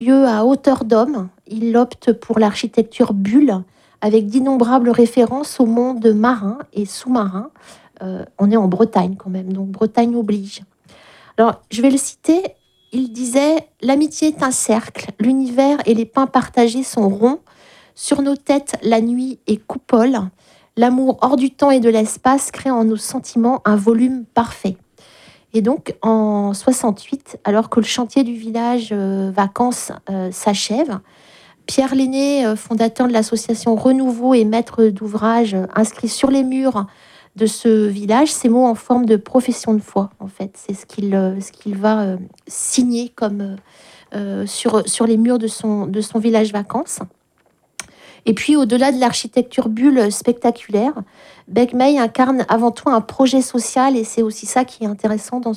Lieu à hauteur d'homme, il opte pour l'architecture bulle, avec d'innombrables références au monde marin et sous-marin. On est en Bretagne quand même, donc Bretagne oblige. Alors, je vais le citer. Il disait: l'amitié est un cercle, l'univers et les pains partagés sont ronds. Sur nos têtes, la nuit est coupole. L'amour hors du temps et de l'espace crée en nos sentiments un volume parfait. Et donc, en 68, alors que le chantier du village Vacances s'achève, Pierre Lenné, fondateur de l'association Renouveau et maître d'ouvrage, inscrit sur les murs de ce village ces mots en forme de profession de foi. En fait, c'est ce qu'il va signer comme sur les murs de son village Vacances. Et puis, au-delà de l'architecture bulle spectaculaire, Beck May incarne avant tout un projet social, et c'est aussi ça qui est intéressant dans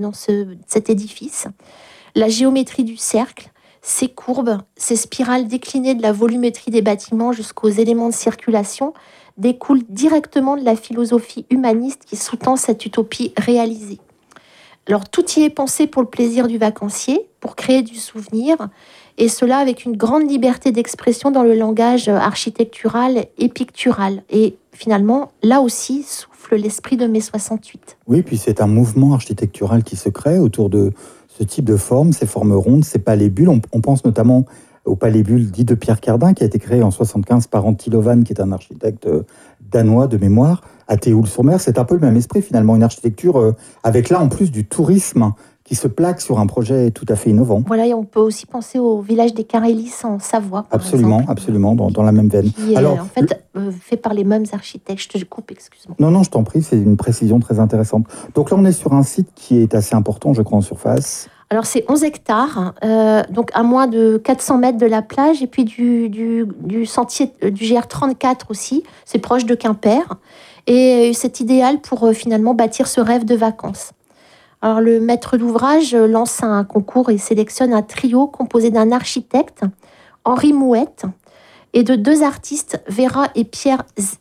cet édifice. La géométrie du cercle, ses courbes, ses spirales déclinées de la volumétrie des bâtiments jusqu'aux éléments de circulation découlent directement de la philosophie humaniste qui sous-tend cette utopie réalisée. Alors, tout y est pensé pour le plaisir du vacancier, pour créer du souvenir, et cela avec une grande liberté d'expression dans le langage architectural et pictural. Et finalement, là aussi, souffle l'esprit de mai 68. Oui, puis c'est un mouvement architectural qui se crée autour de ce type de forme, ces formes rondes, ces palais bulles. On pense notamment au palais bulle dit de Pierre Cardin, qui a été créé en 75 par Antti Lovan, qui est un architecte danois de mémoire, à Théoul-sur-Mer. C'est un peu le même esprit, finalement, une architecture avec là, en plus, du tourisme qui se plaque sur un projet tout à fait innovant. Voilà, et on peut aussi penser au village des Carélis en Savoie, par exemple. Absolument, dans la même veine. Qui est en fait fait par les mêmes architectes. Je te coupe, excuse-moi. Non, je t'en prie, c'est une précision très intéressante. Donc là, on est sur un site qui est assez important, je crois, en surface. Alors, c'est 11 hectares, donc à moins de 400 mètres de la plage, et puis du sentier du GR34 aussi, c'est proche de Quimper. Et c'est idéal pour finalement bâtir ce rêve de vacances. Alors, le maître d'ouvrage lance un concours et sélectionne un trio composé d'un architecte, Henri Mouette, et de deux artistes, Vera et Pierre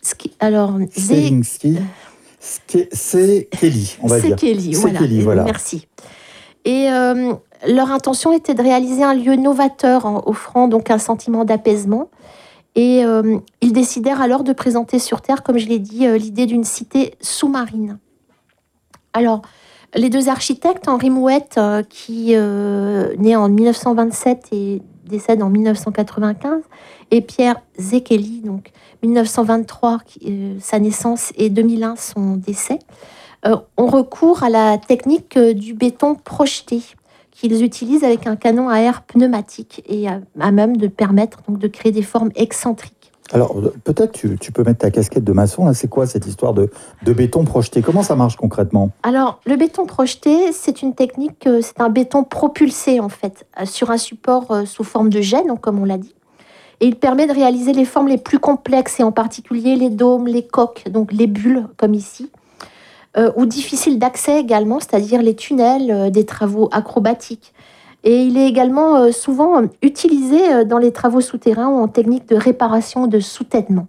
Zelinsky. C'est Kelly, on va dire. C'est Kelly, voilà. Merci. Et leur intention était de réaliser un lieu novateur, offrant donc un sentiment d'apaisement. Et ils décidèrent alors de présenter sur Terre, comme je l'ai dit, l'idée d'une cité sous-marine. Alors, les deux architectes, Henri Mouette, qui naît en 1927 et décède en 1995, et Pierre Zekeli, donc 1923, sa naissance, et 2001, son décès, ont recours à la technique du béton projeté, qu'ils utilisent avec un canon à air pneumatique, et à même de permettre donc, de créer des formes excentriques. Alors, peut-être tu peux mettre ta casquette de maçon. Là, c'est quoi cette histoire de béton projeté? Comment ça marche concrètement? Alors, le béton projeté, c'est une technique, c'est un béton propulsé, en fait, sur un support sous forme de jet, donc, comme on l'a dit. Et il permet de réaliser les formes les plus complexes, et en particulier les dômes, les coques, donc les bulles, comme ici, ou difficiles d'accès également, c'est-à-dire les tunnels, des travaux acrobatiques. Et il est également souvent utilisé dans les travaux souterrains ou en technique de réparation de soutènement.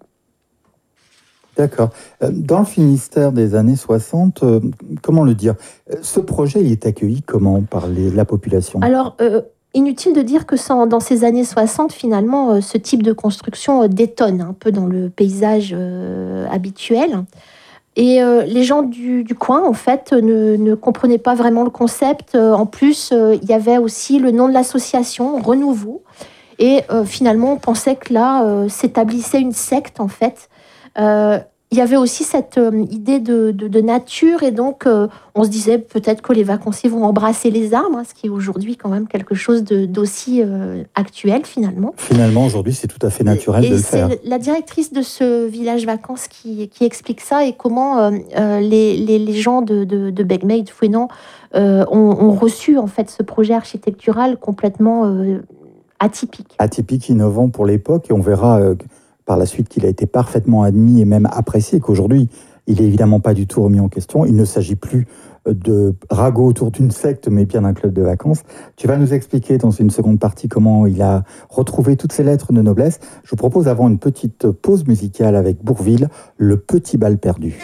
D'accord. Dans le Finistère des années 60, comment le dire, ce projet il est accueilli comment par la population? Alors, inutile de dire que dans ces années 60, finalement, ce type de construction détonne un peu dans le paysage habituel. Et les gens du coin, en fait, ne comprenaient pas vraiment le concept. En plus, il y avait aussi le nom de l'association, Renouveau. Et finalement, on pensait que là, s'établissait une secte, en fait. Il y avait aussi cette idée de nature. Et donc, on se disait peut-être que les vacanciers vont embrasser les arbres, ce qui est aujourd'hui quand même quelque chose d'aussi actuel, finalement. Finalement, aujourd'hui, c'est tout à fait naturel de le faire. C'est la directrice de ce village vacances qui explique ça, et comment les gens de Beck May, de Fouesnant, ont reçu en fait ce projet architectural complètement atypique. Atypique, innovant pour l'époque, et on verra par la suite qu'il a été parfaitement admis et même apprécié, qu'aujourd'hui, il n'est évidemment pas du tout remis en question. Il ne s'agit plus de ragots autour d'une secte, mais bien d'un club de vacances. Tu vas nous expliquer dans une seconde partie comment il a retrouvé toutes ces lettres de noblesse. Je vous propose avant une petite pause musicale avec Bourvil, Le Petit Bal Perdu.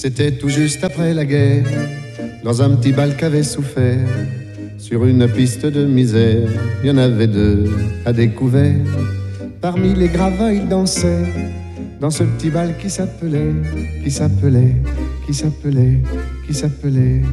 C'était tout juste après la guerre, dans un petit bal qu'avait souffert. Sur une piste de misère, il y en avait deux à découvert. Parmi les gravats, ils dansaient dans ce petit bal qui s'appelait, qui s'appelait, qui s'appelait, qui s'appelait.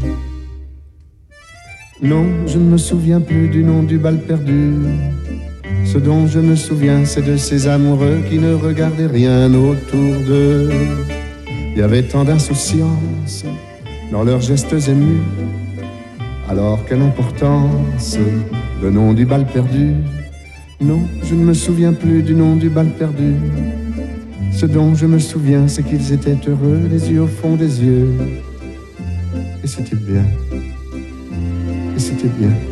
Non, je ne me souviens plus du nom du bal perdu. Ce dont je me souviens, c'est de ces amoureux qui ne regardaient rien autour d'eux. Il y avait tant d'insouciance dans leurs gestes émus. Alors quelle importance, le nom du bal perdu. Non, je ne me souviens plus du nom du bal perdu. Ce dont je me souviens, c'est qu'ils étaient heureux, les yeux au fond des yeux. Et c'était bien. Et c'était bien.